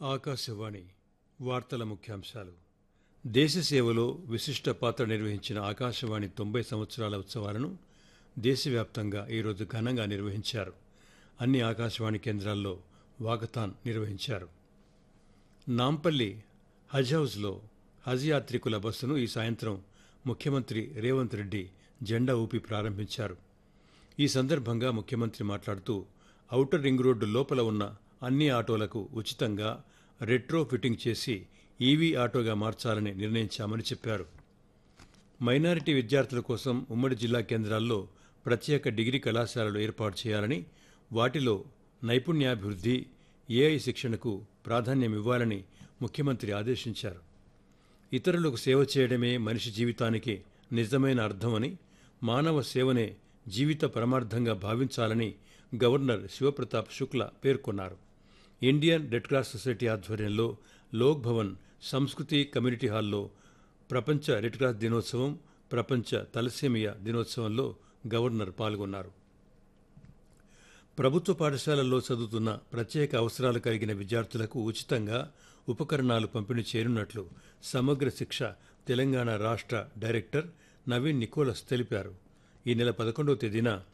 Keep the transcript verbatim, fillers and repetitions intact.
ఆకాశవాణి వార్తల ముఖ్యాంశాలు. దేశ సేవలో విశిష్ట పాత్ర నిర్వహించిన ఆకాశవాణి తొంభై సంవత్సరాల ఉత్సవాలను దేశవ్యాప్తంగా ఈరోజు ఘనంగా నిర్వహించారు. అన్ని ఆకాశవాణి కేంద్రాల్లో వాకథాన్ నిర్వహించారు. నాంపల్లి హజ్ హౌస్లో హజ్ యాత్రికుల బస్సును ఈ సాయంత్రం ముఖ్యమంత్రి రేవంత్ రెడ్డి జెండా ఊపి ప్రారంభించారు. ఈ సందర్భంగా ముఖ్యమంత్రి మాట్లాడుతూ ఔటర్ రింగ్ రోడ్డు లోపల ఉన్న అన్ని ఆటోలకు ఉచితంగా రెట్రో ఫిట్టింగ్ చేసి ఈవీ ఆటోగా మార్చాలని నిర్ణయించామని చెప్పారు. మైనారిటీ విద్యార్థుల కోసం ఉమ్మడి జిల్లా కేంద్రాల్లో ప్రత్యేక డిగ్రీ కళాశాలలు ఏర్పాటు చేయాలని, వాటిలో నైపుణ్యాభివృద్ధి, ఏఐ శిక్షణకు ప్రాధాన్యమివ్వాలని ముఖ్యమంత్రి ఆదేశించారు. ఇతరులకు సేవ చేయడమే మనిషి జీవితానికి నిజమైన అర్థమని, మానవ సేవనే జీవిత పరమార్థంగా భావించాలని గవర్నర్ శివప్రతాప్ శుక్లా పేర్కొన్నారు. ఇండియన్ రెడ్ క్రాస్ సొసైటీ ఆధ్వర్యంలో లోక్ భవన్ సంస్కృతి కమ్యూనిటీ హాల్లో ప్రపంచ రెడ్ క్రాస్ దినోత్సవం, ప్రపంచ తలసేమియా దినోత్సవంలో గవర్నర్ పాల్గొన్నారు. ప్రభుత్వ పాఠశాలల్లో చదువుతున్న ప్రత్యేక అవసరాలు కలిగిన విద్యార్థులకు ఉచితంగా ఉపకరణాలు పంపిణీ చేయనున్నట్లు సమగ్ర శిక్ష తెలంగాణ రాష్ట్ర డైరెక్టర్ నవీన్ నికోలస్ తెలిపారు. ఈ నెల పదకొండవ తేదీన